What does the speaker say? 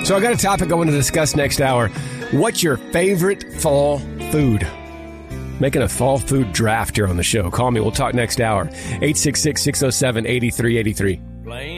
So I got a topic I want to discuss next hour. What's your favorite fall food? Making a fall food draft here on the show. Call me. We'll talk next hour. 866-607-8383.